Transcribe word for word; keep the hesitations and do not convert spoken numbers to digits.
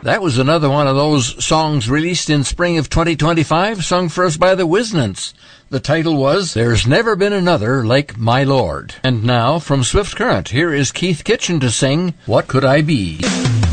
That was another one of those songs released in spring of twenty twenty-five, sung for us by the Wisnants. The title was There's Never Been Another Like My Lord. And now, from Swift Current, here is Keith Kitchen to sing What Could I Be?